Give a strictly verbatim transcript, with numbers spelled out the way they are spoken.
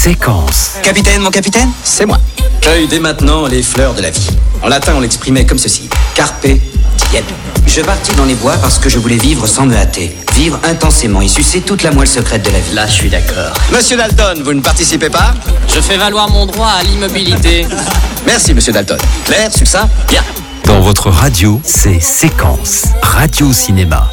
Séquence. Capitaine, mon capitaine, C'est moi. cueille dès maintenant les fleurs de la vie. En latin, on l'exprimait comme ceci. Carpe diem. Je partis dans les bois parce que je voulais vivre sans me hâter. Vivre intensément et sucer toute la moelle secrète de la vie. Là, je suis d'accord. Monsieur Dalton, vous ne participez pas? Je fais valoir mon droit à l'immobilité. Merci, monsieur Dalton. Clair, succinct, bien. Dans votre radio, c'est Séquence. Radio Cinéma.